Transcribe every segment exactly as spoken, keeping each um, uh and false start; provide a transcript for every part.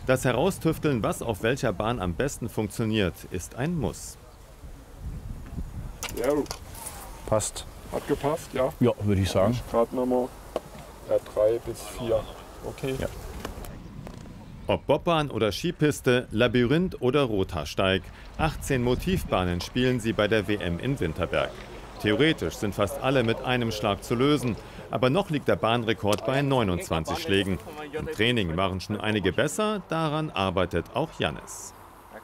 Das Heraustüfteln, was auf welcher Bahn am besten funktioniert, ist ein Muss. Ja, Passt. hat gepasst, ja. Ja, würde ich sagen. Startnummer R drei bis vier. Okay. Ja. Ob Bobbahn oder Skipiste, Labyrinth oder Rothaarsteig, achtzehn Motivbahnen spielen sie bei der W M in Winterberg. Theoretisch sind fast alle mit einem Schlag zu lösen, aber noch liegt der Bahnrekord bei neunundzwanzig Schlägen. Im Training waren schon einige besser, daran arbeitet auch Jannis.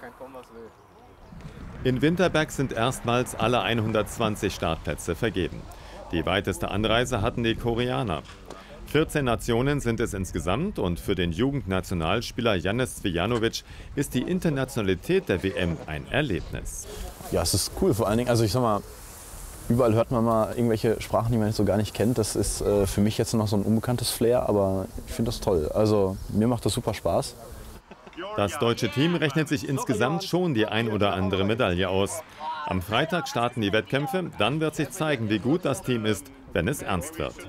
In Winterberg sind erstmals alle hundertzwanzig Startplätze vergeben. Die weiteste Anreise hatten die Koreaner. vierzehn Nationen sind es insgesamt und für den Jugendnationalspieler Jannis Zvijanovic ist die Internationalität der W M ein Erlebnis. Ja, es ist cool vor allen Dingen. Also ich sag mal, überall hört man mal irgendwelche Sprachen, die man so gar nicht kennt. Das ist äh, für mich jetzt noch so ein unbekanntes Flair, aber ich finde das toll. Also mir macht das super Spaß. Das deutsche Team rechnet sich insgesamt schon die ein oder andere Medaille aus. Am Freitag starten die Wettkämpfe, dann wird sich zeigen, wie gut das Team ist, wenn es ernst wird.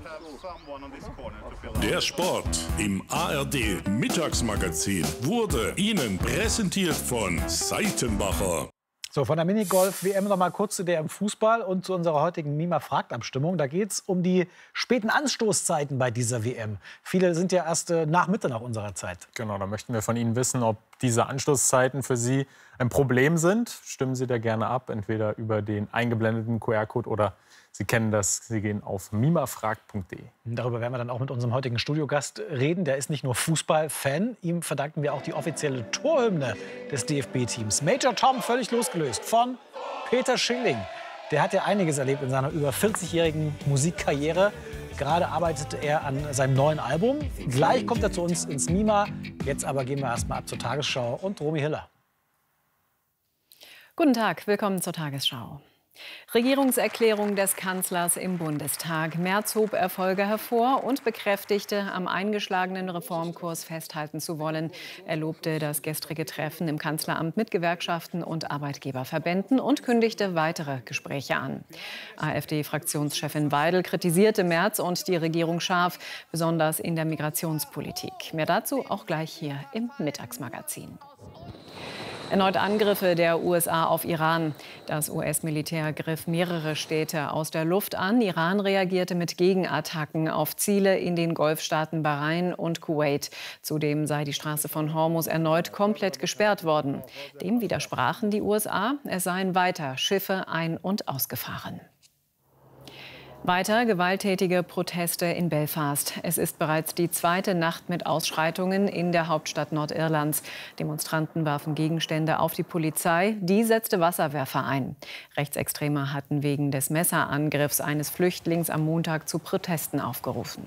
Der Sport im A R D Mittagsmagazin wurde Ihnen präsentiert von Seitenbacher. So, von der Minigolf-W M noch mal kurz zu der im Fußball und zu unserer heutigen Mima fragt Abstimmung. Da geht es um die späten Anstoßzeiten bei dieser W M. Viele sind ja erst äh, nach Mitternacht unserer Zeit. Genau, da möchten wir von Ihnen wissen, ob diese Anstoßzeiten für Sie ein Problem sind. Stimmen Sie da gerne ab, entweder über den eingeblendeten Q R-Code oder Sie kennen das, Sie gehen auf mimafragt punkt de. Darüber werden wir dann auch mit unserem heutigen Studiogast reden. Der ist nicht nur Fußballfan, ihm verdanken wir auch die offizielle Torhymne des D F B-Teams. Major Tom, völlig losgelöst von Peter Schilling. Der hat ja einiges erlebt in seiner über vierzigjährigen Musikkarriere. Gerade arbeitete er an seinem neuen Album. Gleich kommt er zu uns ins Mima. Jetzt aber gehen wir erst mal ab zur Tagesschau und Romy Hiller. Guten Tag, willkommen zur Tagesschau. Regierungserklärung des Kanzlers im Bundestag. Merz hob Erfolge hervor und bekräftigte, am eingeschlagenen Reformkurs festhalten zu wollen. Er lobte das gestrige Treffen im Kanzleramt mit Gewerkschaften und Arbeitgeberverbänden und kündigte weitere Gespräche an. AfD-Fraktionschefin Weidel kritisierte Merz und die Regierung scharf, besonders in der Migrationspolitik. Mehr dazu auch gleich hier im Mittagsmagazin. Erneut Angriffe der U S A auf Iran. Das U S-Militär griff mehrere Städte aus der Luft an. Iran reagierte mit Gegenattacken auf Ziele in den Golfstaaten Bahrain und Kuwait. Zudem sei die Straße von Hormuz erneut komplett gesperrt worden. Dem widersprachen die U S A. Es seien weiter Schiffe ein- und ausgefahren. Weiter gewalttätige Proteste in Belfast. Es ist bereits die zweite Nacht mit Ausschreitungen in der Hauptstadt Nordirlands. Demonstranten warfen Gegenstände auf die Polizei. Die setzte Wasserwerfer ein. Rechtsextreme hatten wegen des Messerangriffs eines Flüchtlings am Montag zu Protesten aufgerufen.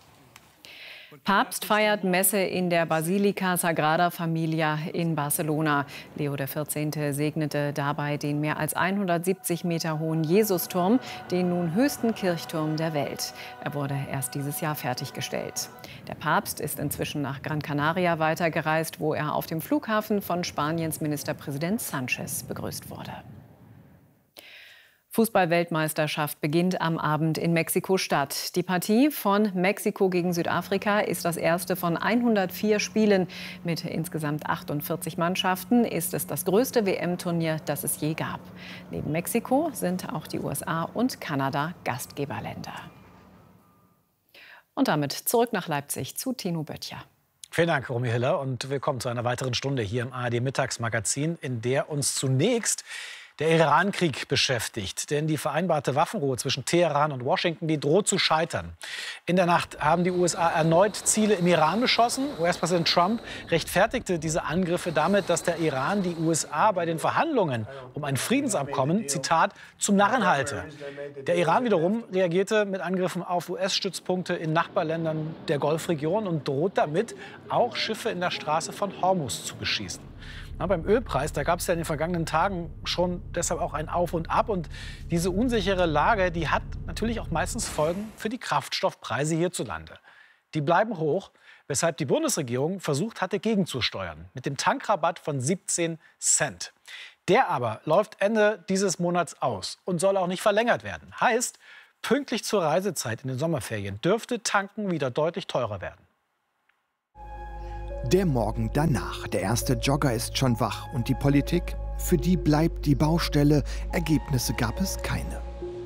Papst feiert Messe in der Basilika Sagrada Familia in Barcelona. Leo der vierzehnte segnete dabei den mehr als hundertsiebzig Meter hohen Jesusturm, den nun höchsten Kirchturm der Welt. Er wurde erst dieses Jahr fertiggestellt. Der Papst ist inzwischen nach Gran Canaria weitergereist, wo er auf dem Flughafen von Spaniens Ministerpräsident Sánchez begrüßt wurde. Fußball-Weltmeisterschaft beginnt am Abend in Mexiko-Stadt. Die Partie von Mexiko gegen Südafrika ist das erste von hundertvier Spielen. Mit insgesamt achtundvierzig Mannschaften ist es das größte W M-Turnier, das es je gab. Neben Mexiko sind auch die U S A und Kanada Gastgeberländer. Und damit zurück nach Leipzig zu Tino Böttcher. Vielen Dank, Romy Hiller, und willkommen zu einer weiteren Stunde hier im A R D-Mittagsmagazin, in der uns zunächst der Iran-Krieg beschäftigt. Denn die vereinbarte Waffenruhe zwischen Teheran und Washington, die droht zu scheitern. In der Nacht haben die U S A erneut Ziele im Iran beschossen. U S-Präsident Trump rechtfertigte diese Angriffe damit, dass der Iran die U S A bei den Verhandlungen um ein Friedensabkommen, Zitat, zum Narren halte. Der Iran wiederum reagierte mit Angriffen auf U S-Stützpunkte in Nachbarländern der Golfregion und droht damit, auch Schiffe in der Straße von Hormuz zu beschießen. Na, beim Ölpreis, da gab es ja in den vergangenen Tagen schon deshalb auch ein Auf und Ab. Und diese unsichere Lage, die hat natürlich auch meistens Folgen für die Kraftstoffpreise hierzulande. Die bleiben hoch, weshalb die Bundesregierung versucht hatte, gegenzusteuern mit dem Tankrabatt von siebzehn Cent. Der aber läuft Ende dieses Monats aus und soll auch nicht verlängert werden. Heißt, pünktlich zur Reisezeit in den Sommerferien dürfte Tanken wieder deutlich teurer werden. Der Morgen danach. Der erste Jogger ist schon wach. Und die Politik? Für die bleibt die Baustelle. Ergebnisse gab es keine.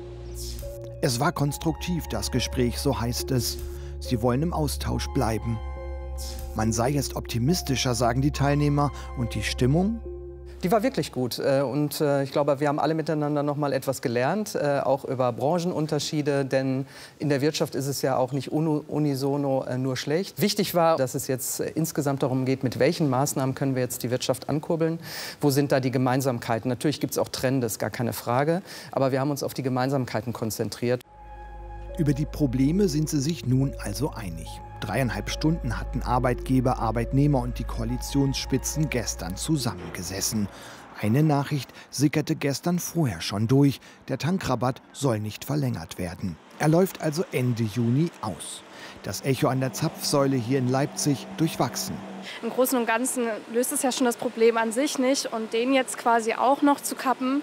Es war konstruktiv, das Gespräch, so heißt es. Sie wollen im Austausch bleiben. Man sei jetzt optimistischer, sagen die Teilnehmer. Und die Stimmung? Die war wirklich gut. Und ich glaube, wir haben alle miteinander noch mal etwas gelernt, auch über Branchenunterschiede. Denn in der Wirtschaft ist es ja auch nicht unisono nur schlecht. Wichtig war, dass es jetzt insgesamt darum geht, mit welchen Maßnahmen können wir jetzt die Wirtschaft ankurbeln. Wo sind da die Gemeinsamkeiten? Natürlich gibt es auch Trends, ist gar keine Frage. Aber wir haben uns auf die Gemeinsamkeiten konzentriert. Über die Probleme sind sie sich nun also einig. Dreieinhalb Stunden hatten Arbeitgeber, Arbeitnehmer und die Koalitionsspitzen gestern zusammengesessen. Eine Nachricht sickerte gestern vorher schon durch. Der Tankrabatt soll nicht verlängert werden. Er läuft also Ende Juni aus. Das Echo an der Zapfsäule hier in Leipzig durchwachsen. Im Großen und Ganzen löst es ja schon das Problem an sich nicht. Und den jetzt quasi auch noch zu kappen,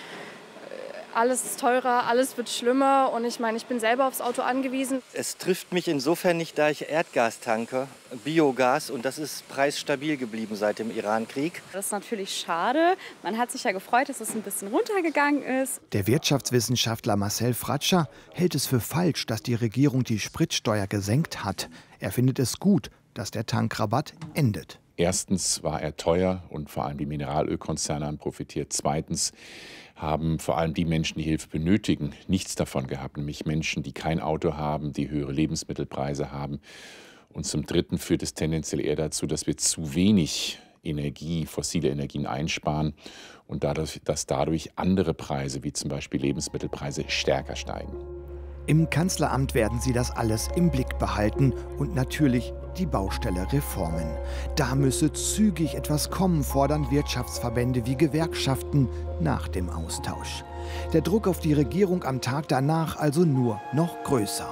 alles ist teurer, alles wird schlimmer und ich meine, ich bin selber aufs Auto angewiesen. Es trifft mich insofern nicht, da ich Erdgas tanke, Biogas, und das ist preisstabil geblieben seit dem Iran-Krieg. Das ist natürlich schade. Man hat sich ja gefreut, dass es ein bisschen runtergegangen ist. Der Wirtschaftswissenschaftler Marcel Fratscher hält es für falsch, dass die Regierung die Spritsteuer gesenkt hat. Er findet es gut, dass der Tankrabatt endet. Erstens war er teuer und vor allem die Mineralölkonzerne haben profitiert. Zweitens haben vor allem die Menschen, die Hilfe benötigen, nichts davon gehabt, nämlich Menschen, die kein Auto haben, die höhere Lebensmittelpreise haben. Und zum Dritten führt es tendenziell eher dazu, dass wir zu wenig Energie, fossile Energien einsparen und dadurch, dass dadurch andere Preise, wie zum Beispiel Lebensmittelpreise, stärker steigen. Im Kanzleramt werden sie das alles im Blick behalten und natürlich die Baustelle Reformen. Da müsse zügig etwas kommen, fordern Wirtschaftsverbände wie Gewerkschaften nach dem Austausch. Der Druck auf die Regierung am Tag danach also nur noch größer.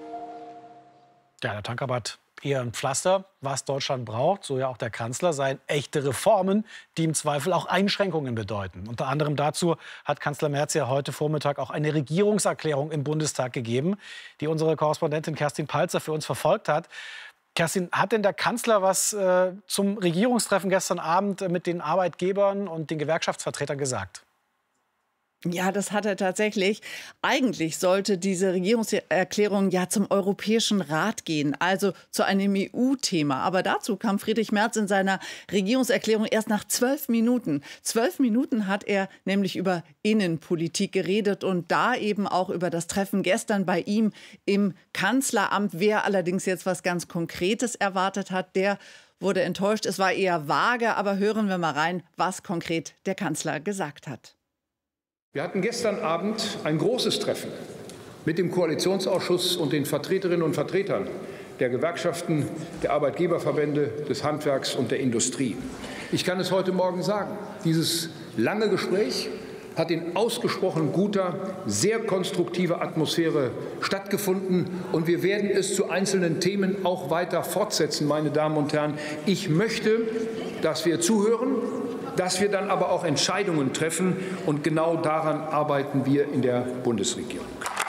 Ja, der Tankrabatt eher ein Pflaster, was Deutschland braucht, so ja auch der Kanzler, seien echte Reformen, die im Zweifel auch Einschränkungen bedeuten. Unter anderem dazu hat Kanzler Merz ja heute Vormittag auch eine Regierungserklärung im Bundestag gegeben, die unsere Korrespondentin Kerstin Palzer für uns verfolgt hat. Kerstin, hat denn der Kanzler was äh, zum Regierungstreffen gestern Abend äh, mit den Arbeitgebern und den Gewerkschaftsvertretern gesagt? Ja, das hat er tatsächlich. Eigentlich sollte diese Regierungserklärung ja zum Europäischen Rat gehen, also zu einem E U-Thema. Aber dazu kam Friedrich Merz in seiner Regierungserklärung erst nach zwölf Minuten. Zwölf Minuten hat er nämlich über Innenpolitik geredet und da eben auch über das Treffen gestern bei ihm im Kanzleramt. Wer allerdings jetzt was ganz Konkretes erwartet hat, der wurde enttäuscht. Es war eher vage, aber hören wir mal rein, was konkret der Kanzler gesagt hat. Wir hatten gestern Abend ein großes Treffen mit dem Koalitionsausschuss und den Vertreterinnen und Vertretern der Gewerkschaften, der Arbeitgeberverbände, des Handwerks und der Industrie. Ich kann es heute Morgen sagen, dieses lange Gespräch hat in ausgesprochen guter, sehr konstruktiver Atmosphäre stattgefunden. Und wir werden es zu einzelnen Themen auch weiter fortsetzen, meine Damen und Herren. Ich möchte, dass wir zuhören, dass wir dann aber auch Entscheidungen treffen. Und genau daran arbeiten wir in der Bundesregierung.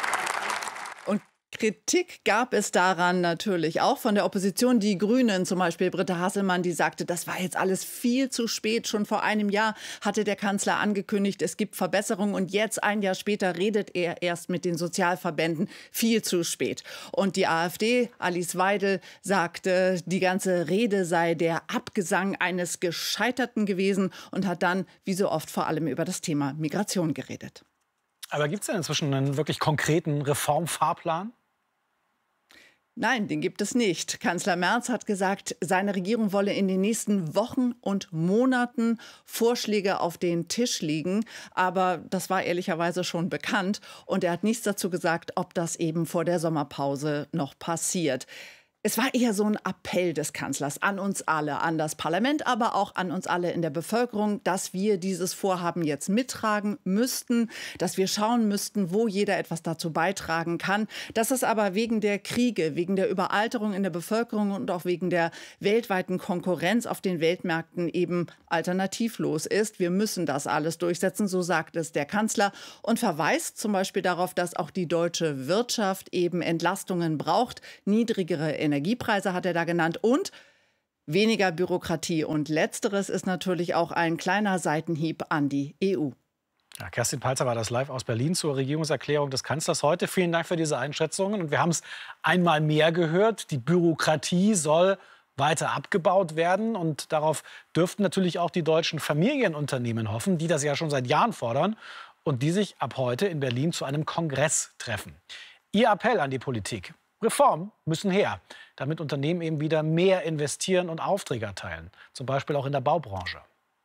Und Kritik gab es daran natürlich auch von der Opposition. Die Grünen, zum Beispiel Britta Hasselmann, die sagte, das war jetzt alles viel zu spät. Schon vor einem Jahr hatte der Kanzler angekündigt, es gibt Verbesserungen. Und jetzt, ein Jahr später, redet er erst mit den Sozialverbänden. Viel zu spät. Und die AfD, Alice Weidel, sagte, die ganze Rede sei der Abgesang eines Gescheiterten gewesen und hat dann, wie so oft, vor allem über das Thema Migration geredet. Aber gibt es denn inzwischen einen wirklich konkreten Reformfahrplan? Nein, den gibt es nicht. Kanzler Merz hat gesagt, seine Regierung wolle in den nächsten Wochen und Monaten Vorschläge auf den Tisch legen. Aber das war ehrlicherweise schon bekannt. Und er hat nichts dazu gesagt, ob das eben vor der Sommerpause noch passiert. Es war eher so ein Appell des Kanzlers an uns alle, an das Parlament, aber auch an uns alle in der Bevölkerung, dass wir dieses Vorhaben jetzt mittragen müssten, dass wir schauen müssten, wo jeder etwas dazu beitragen kann. Dass es aber wegen der Kriege, wegen der Überalterung in der Bevölkerung und auch wegen der weltweiten Konkurrenz auf den Weltmärkten eben alternativlos ist. Wir müssen das alles durchsetzen, so sagt es der Kanzler und verweist zum Beispiel darauf, dass auch die deutsche Wirtschaft eben Entlastungen braucht, niedrigere Energiepreise hat er da genannt und weniger Bürokratie. Und letzteres ist natürlich auch ein kleiner Seitenhieb an die E U. Ja, Kerstin Palzer war das live aus Berlin zur Regierungserklärung des Kanzlers heute. Vielen Dank für diese Einschätzungen. Und wir haben es einmal mehr gehört. Die Bürokratie soll weiter abgebaut werden. Und darauf dürften natürlich auch die deutschen Familienunternehmen hoffen, die das ja schon seit Jahren fordern und die sich ab heute in Berlin zu einem Kongress treffen. Ihr Appell an die Politik: Reformen müssen her, damit Unternehmen eben wieder mehr investieren und Aufträge erteilen. Zum Beispiel auch in der Baubranche.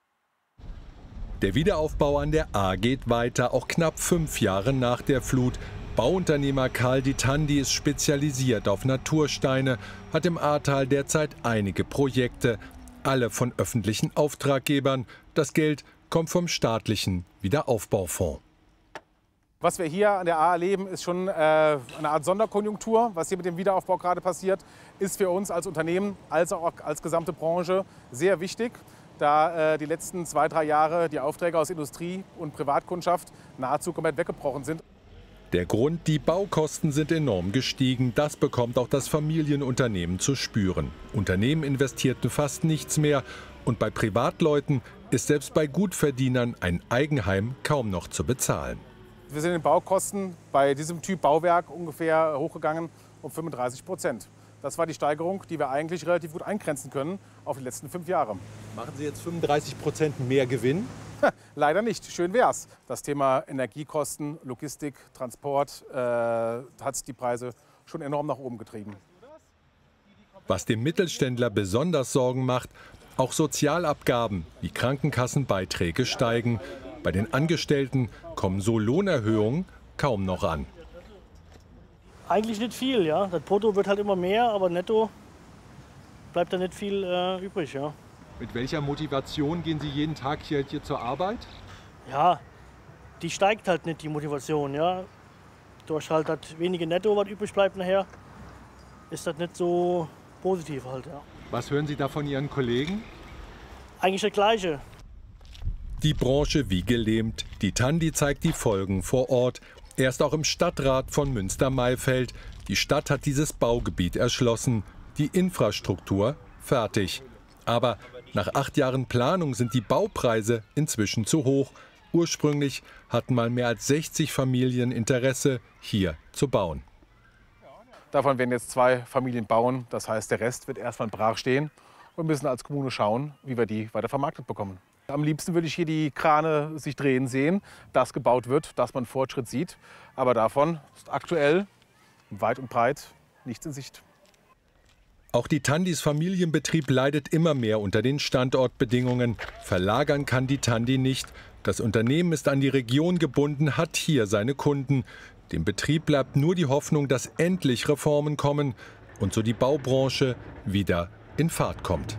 Der Wiederaufbau an der A geht weiter, auch knapp fünf Jahre nach der Flut. Bauunternehmer Karl Ditandi ist spezialisiert auf Natursteine, hat im Ahrtal derzeit einige Projekte, alle von öffentlichen Auftraggebern. Das Geld kommt vom staatlichen Wiederaufbaufonds. Was wir hier an der A erleben, ist schon äh, eine Art Sonderkonjunktur. Was hier mit dem Wiederaufbau gerade passiert, ist für uns als Unternehmen als auch als gesamte Branche sehr wichtig, da äh, die letzten zwei, drei Jahre die Aufträge aus Industrie und Privatkundschaft nahezu komplett weggebrochen sind. Der Grund: die Baukosten sind enorm gestiegen. Das bekommt auch das Familienunternehmen zu spüren. Unternehmen investierten fast nichts mehr. Und bei Privatleuten ist selbst bei Gutverdienern ein Eigenheim kaum noch zu bezahlen. Wir sind in den Baukosten bei diesem Typ Bauwerk ungefähr hochgegangen um fünfunddreißig Prozent. Das war die Steigerung, die wir eigentlich relativ gut eingrenzen können auf die letzten fünf Jahre. Machen Sie jetzt fünfunddreißig Prozent mehr Gewinn? Leider nicht. Schön wär's. Das Thema Energiekosten, Logistik, Transport äh, hat die Preise schon enorm nach oben getrieben. Was dem Mittelständler besonders Sorgen macht: auch Sozialabgaben wie Krankenkassenbeiträge steigen. Bei den Angestellten kommen so Lohnerhöhungen kaum noch an. Eigentlich nicht viel, ja. Das Brutto wird halt immer mehr, aber netto bleibt da nicht viel äh, übrig, ja. Mit welcher Motivation gehen Sie jeden Tag hier, hier zur Arbeit? Ja, die steigt halt nicht, die Motivation, ja. Durch halt das wenige Netto, was übrig bleibt nachher, ist das nicht so positiv halt, ja. Was hören Sie da von Ihren Kollegen? Eigentlich das Gleiche. Die Branche wie gelähmt. Ditandi zeigt die Folgen vor Ort. Er ist auch im Stadtrat von Münster-Maifeld. Die Stadt hat dieses Baugebiet erschlossen. Die Infrastruktur fertig. Aber nach acht Jahren Planung sind die Baupreise inzwischen zu hoch. Ursprünglich hatten mal mehr als sechzig Familien Interesse, hier zu bauen. Davon werden jetzt zwei Familien bauen. Das heißt, der Rest wird erstmal brach stehen. Wir müssen als Kommune schauen, wie wir die weiter vermarktet bekommen. Am liebsten würde ich hier die Krane sich drehen sehen, dass gebaut wird, dass man Fortschritt sieht. Aber davon ist aktuell weit und breit nichts in Sicht. Auch Ditandis Familienbetrieb leidet immer mehr unter den Standortbedingungen. Verlagern kann Ditandi nicht. Das Unternehmen ist an die Region gebunden, hat hier seine Kunden. Dem Betrieb bleibt nur die Hoffnung, dass endlich Reformen kommen und so die Baubranche wieder in Fahrt kommt.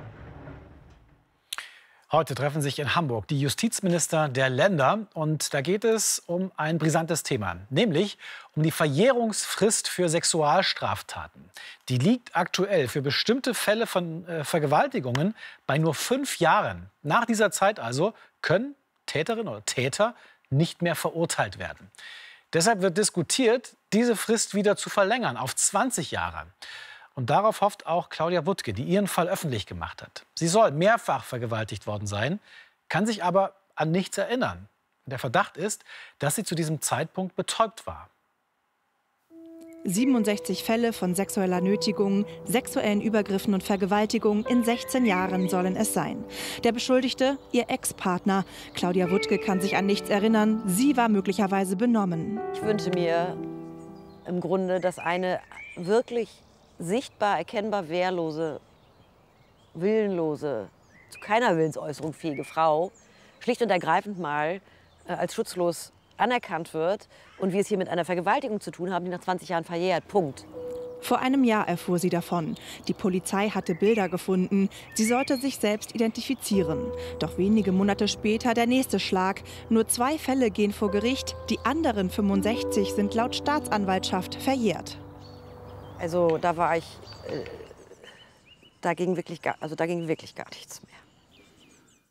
Heute treffen sich in Hamburg die Justizminister der Länder. Und da geht es um ein brisantes Thema, nämlich um die Verjährungsfrist für Sexualstraftaten. Die liegt aktuell für bestimmte Fälle von äh, Vergewaltigungen bei nur fünf Jahren. Nach dieser Zeit also können Täterinnen oder Täter nicht mehr verurteilt werden. Deshalb wird diskutiert, diese Frist wieder zu verlängern auf zwanzig Jahre. Und darauf hofft auch Claudia Wuttke, die ihren Fall öffentlich gemacht hat. Sie soll mehrfach vergewaltigt worden sein, kann sich aber an nichts erinnern. Der Verdacht ist, dass sie zu diesem Zeitpunkt betäubt war. siebenundsechzig Fälle von sexueller Nötigung, sexuellen Übergriffen und Vergewaltigung in sechzehn Jahren sollen es sein. Der Beschuldigte, ihr Ex-Partner. Claudia Wuttke kann sich an nichts erinnern. Sie war möglicherweise benommen. Ich wünsche mir im Grunde, dass eine wirklich sichtbar, erkennbar wehrlose, willenlose, zu keiner Willensäußerung fähige Frau schlicht und ergreifend mal äh, als schutzlos anerkannt wird und wir es hier mit einer Vergewaltigung zu tun haben, die nach zwanzig Jahren verjährt. Punkt. Vor einem Jahr erfuhr sie davon. Die Polizei hatte Bilder gefunden. Sie sollte sich selbst identifizieren. Doch wenige Monate später der nächste Schlag. Nur zwei Fälle gehen vor Gericht. Die anderen fünfundsechzig sind laut Staatsanwaltschaft verjährt. Also da war ich, äh, da ging wirklich gar, also da ging wirklich gar nichts mehr.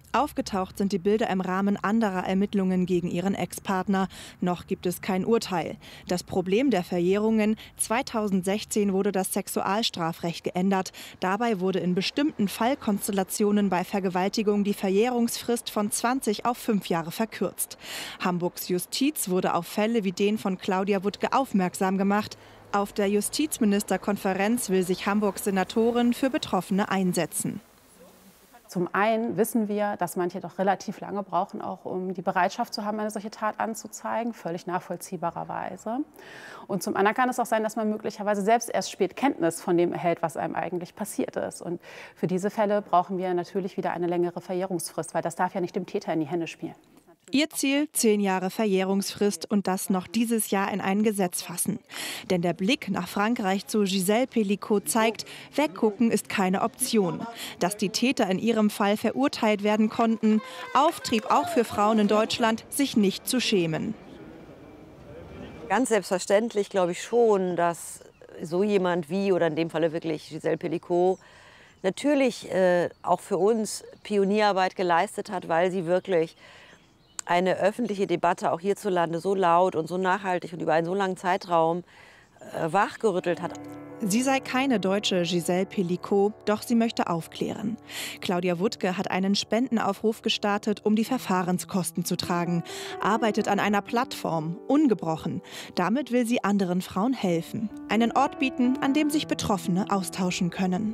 Aufgetaucht sind die Bilder im Rahmen anderer Ermittlungen gegen ihren Ex-Partner. Noch gibt es kein Urteil. Das Problem der Verjährungen: zweitausendsechzehn wurde das Sexualstrafrecht geändert. Dabei wurde in bestimmten Fallkonstellationen bei Vergewaltigung die Verjährungsfrist von zwanzig auf fünf Jahre verkürzt. Hamburgs Justiz wurde auf Fälle wie den von Claudia Wuttke aufmerksam gemacht. Auf der Justizministerkonferenz will sich Hamburgs Senatorin für Betroffene einsetzen. Zum einen wissen wir, dass manche doch relativ lange brauchen, auch um die Bereitschaft zu haben, eine solche Tat anzuzeigen, völlig nachvollziehbarerweise. Und zum anderen kann es auch sein, dass man möglicherweise selbst erst spät Kenntnis von dem erhält, was einem eigentlich passiert ist. Und für diese Fälle brauchen wir natürlich wieder eine längere Verjährungsfrist, weil das darf ja nicht dem Täter in die Hände spielen. Ihr Ziel: zehn Jahre Verjährungsfrist und das noch dieses Jahr in ein Gesetz fassen. Denn der Blick nach Frankreich zu Gisèle Pelicot zeigt, weggucken ist keine Option. Dass die Täter in ihrem Fall verurteilt werden konnten, Auftrieb auch für Frauen in Deutschland, sich nicht zu schämen. Ganz selbstverständlich glaube ich schon, dass so jemand wie, oder in dem Falle wirklich Gisèle Pelicot, natürlich äh, auch für uns Pionierarbeit geleistet hat, weil sie wirklich eine öffentliche Debatte auch hierzulande so laut und so nachhaltig und über einen so langen Zeitraum äh, wachgerüttelt hat. Sie sei keine deutsche Gisèle Pelicot, doch sie möchte aufklären. Claudia Wuttke hat einen Spendenaufruf gestartet, um die Verfahrenskosten zu tragen, arbeitet an einer Plattform, ungebrochen. Damit will sie anderen Frauen helfen, einen Ort bieten, an dem sich Betroffene austauschen können.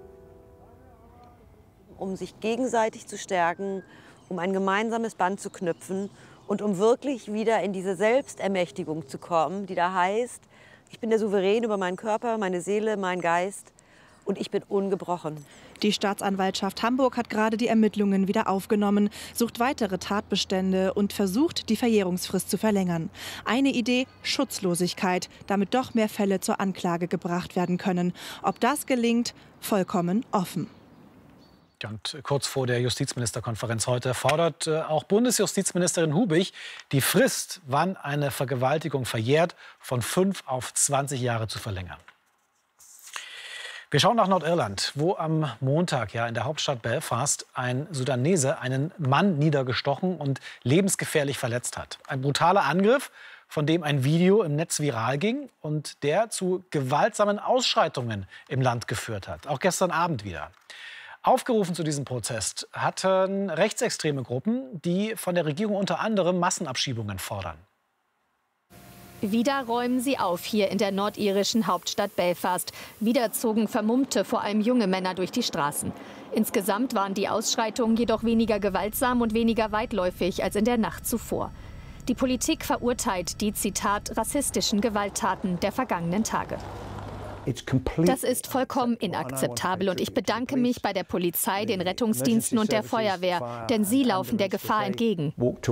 Um sich gegenseitig zu stärken, um ein gemeinsames Band zu knüpfen und um wirklich wieder in diese Selbstermächtigung zu kommen, die da heißt, ich bin der Souverän über meinen Körper, meine Seele, meinen Geist und ich bin ungebrochen. Die Staatsanwaltschaft Hamburg hat gerade die Ermittlungen wieder aufgenommen, sucht weitere Tatbestände und versucht, die Verjährungsfrist zu verlängern. Eine Idee: Schutzlosigkeit, damit doch mehr Fälle zur Anklage gebracht werden können. Ob das gelingt, vollkommen offen. Und kurz vor der Justizministerkonferenz heute fordert äh, auch Bundesjustizministerin Hubig, die Frist, wann eine Vergewaltigung verjährt, von fünf auf zwanzig Jahre zu verlängern. Wir schauen nach Nordirland, wo am Montag ja in der Hauptstadt Belfast ein Sudanese einen Mann niedergestochen und lebensgefährlich verletzt hat. Ein brutaler Angriff, von dem ein Video im Netz viral ging und der zu gewaltsamen Ausschreitungen im Land geführt hat. Auch gestern Abend wieder. Aufgerufen zu diesem Protest hatten rechtsextreme Gruppen, die von der Regierung unter anderem Massenabschiebungen fordern. Wieder räumen sie auf hier in der nordirischen Hauptstadt Belfast. Wieder zogen vermummte, vor allem junge Männer durch die Straßen. Insgesamt waren die Ausschreitungen jedoch weniger gewaltsam und weniger weitläufig als in der Nacht zuvor. Die Politik verurteilt die, Zitat, rassistischen Gewalttaten der vergangenen Tage. Das ist vollkommen inakzeptabel und ich bedanke mich bei der Polizei, den Rettungsdiensten und der Feuerwehr, denn sie laufen der Gefahr entgegen.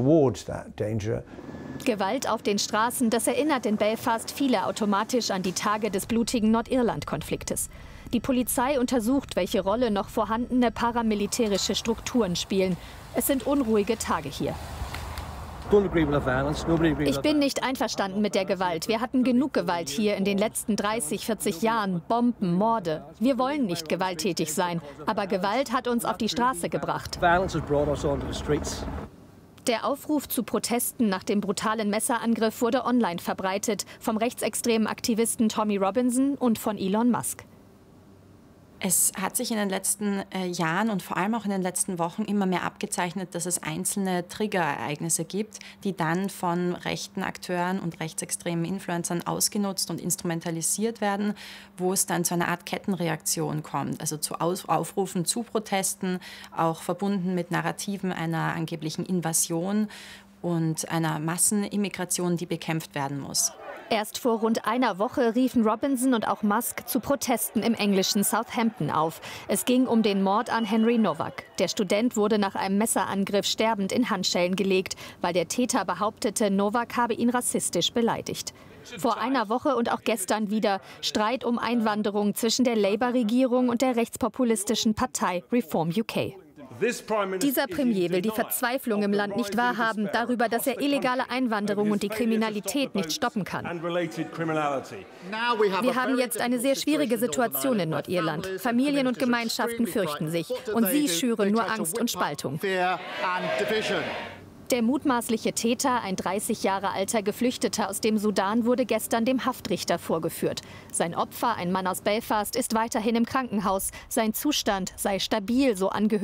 Gewalt auf den Straßen, das erinnert in Belfast viele automatisch an die Tage des blutigen Nordirland-Konfliktes. Die Polizei untersucht, welche Rolle noch vorhandene paramilitärische Strukturen spielen. Es sind unruhige Tage hier. Ich bin nicht einverstanden mit der Gewalt. Wir hatten genug Gewalt hier in den letzten dreißig, vierzig Jahren. Bomben, Morde. Wir wollen nicht gewalttätig sein. Aber Gewalt hat uns auf die Straße gebracht. Der Aufruf zu Protesten nach dem brutalen Messerangriff wurde online verbreitet. Vom rechtsextremen Aktivisten Tommy Robinson und von Elon Musk. Es hat sich in den letzten äh, Jahren und vor allem auch in den letzten Wochen immer mehr abgezeichnet, dass es einzelne Triggerereignisse gibt, die dann von rechten Akteuren und rechtsextremen Influencern ausgenutzt und instrumentalisiert werden, wo es dann zu einer Art Kettenreaktion kommt, also zu Aus- Aufrufen zu Protesten, auch verbunden mit Narrativen einer angeblichen Invasion und einer Massenimmigration, die bekämpft werden muss. Erst vor rund einer Woche riefen Robinson und auch Musk zu Protesten im englischen Southampton auf. Es ging um den Mord an Henry Nowak. Der Student wurde nach einem Messerangriff sterbend in Handschellen gelegt, weil der Täter behauptete, Nowak habe ihn rassistisch beleidigt. Vor einer Woche und auch gestern wieder Streit um Einwanderung zwischen der Labour-Regierung und der rechtspopulistischen Partei Reform U K. Dieser Premier will die Verzweiflung im Land nicht wahrhaben, darüber, dass er illegale Einwanderung und die Kriminalität nicht stoppen kann. Wir haben jetzt eine sehr schwierige Situation in Nordirland. Familien und Gemeinschaften fürchten sich. Und Sie schüren nur Angst und Spaltung. Der mutmaßliche Täter, ein dreißig Jahre alter Geflüchteter aus dem Sudan, wurde gestern dem Haftrichter vorgeführt. Sein Opfer, ein Mann aus Belfast, ist weiterhin im Krankenhaus. Sein Zustand sei stabil, so Angehörige